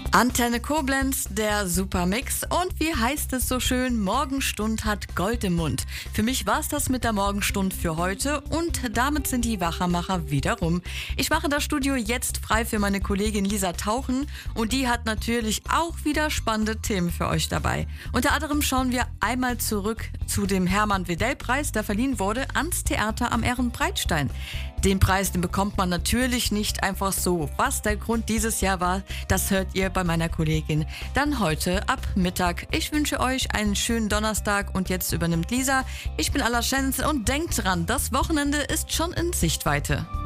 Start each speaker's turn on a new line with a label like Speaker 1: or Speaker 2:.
Speaker 1: Antenne Koblenz, der Supermix. Und wie heißt es so schön, Morgenstund hat Gold im Mund. Für mich war's das mit der Morgenstund für heute und damit sind die Wachermacher wieder rum. Ich mache das Studio jetzt frei für meine Kollegin Lisa Tauchen und die hat natürlich auch wieder spannende Themen für euch dabei. Unter anderem schauen wir einmal zurück zu dem Hermann-Wedell-Preis, der verliehen wurde ans Theater am Ehrenbreitstein. Den Preis, den bekommt man natürlich nicht einfach so. Was der Grund dieses Jahr war, das hört ihr bei meiner Kollegin dann heute ab Mittag. Ich wünsche euch einen schönen Donnerstag und jetzt übernimmt Lisa. Ich bin Alla Schenz und denkt dran, das Wochenende ist schon in Sichtweite.